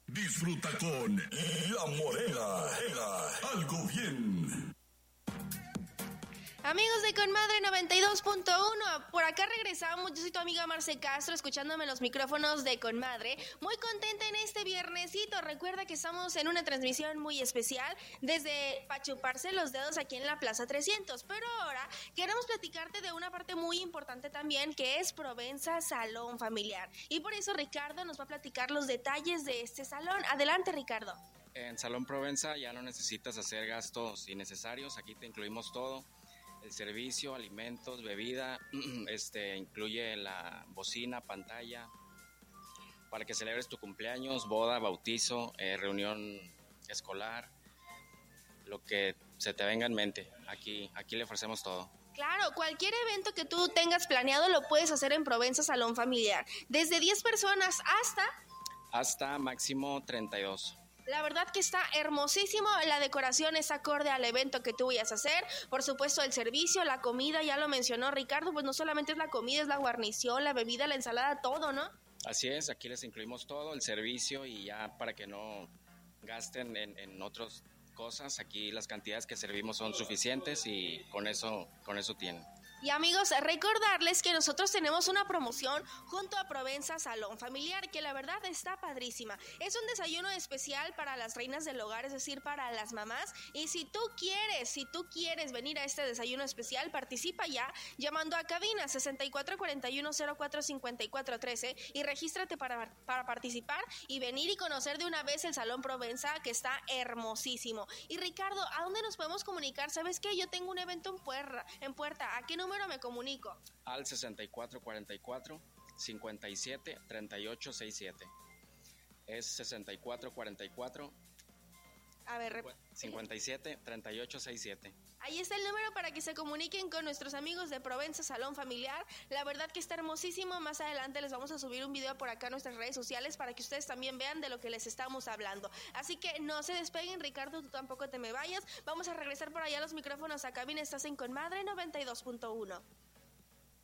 Disfruta con La Morena. Algo bien. Amigos de Conmadre 92.1, por acá regresamos. Yo soy tu amiga Marce Castro, escuchándome en los micrófonos de Conmadre. Muy contenta en este viernesito. Recuerda que estamos en una transmisión muy especial desde pa' chuparse los dedos aquí en la Plaza 300. Pero ahora queremos platicarte de una parte muy importante también, que es Provenza Salón Familiar. Y por eso Ricardo nos va a platicar los detalles de este salón. Adelante, Ricardo. En Salón Provenza ya no necesitas hacer gastos innecesarios. Aquí te incluimos todo. El servicio, alimentos, bebida, incluye la bocina, pantalla, para que celebres tu cumpleaños, boda, bautizo, reunión escolar, lo que se te venga en mente. Aquí le ofrecemos todo. Claro, cualquier evento que tú tengas planeado lo puedes hacer en Provenza Salón Familiar. Desde 10 personas hasta máximo 32. La verdad que está hermosísimo, la decoración es acorde al evento que tú vayas a hacer, por supuesto el servicio, la comida, ya lo mencionó Ricardo, pues no solamente es la comida, es la guarnición, la bebida, la ensalada, todo, ¿no? Así es, aquí les incluimos todo, el servicio, y ya para que no gasten en otras cosas, aquí las cantidades que servimos son suficientes y con eso tienen. Y amigos, recordarles que nosotros tenemos una promoción junto a Provenza Salón Familiar, que la verdad está padrísima. Es un desayuno especial para las reinas del hogar, es decir, para las mamás. Y si tú quieres venir a este desayuno especial, participa ya llamando a cabina 6441045413 y regístrate para participar y venir y conocer de una vez el Salón Provenza, que está hermosísimo. Y Ricardo, ¿a dónde nos podemos comunicar? ¿Sabes qué? Yo tengo un evento en puerta. ¿A qué número me comunico? Al 6444-573867. Es 6444 A ver, 573867. Ahí está el número para que se comuniquen con nuestros amigos de Provenza Salón Familiar. La verdad que está hermosísimo. Más adelante les vamos a subir un video por acá a nuestras redes sociales para que ustedes también vean de lo que les estamos hablando. Así que no se despeguen, Ricardo, tú tampoco te me vayas. Vamos a regresar por allá a los micrófonos a cabina. Estás en Conmadre 92.1.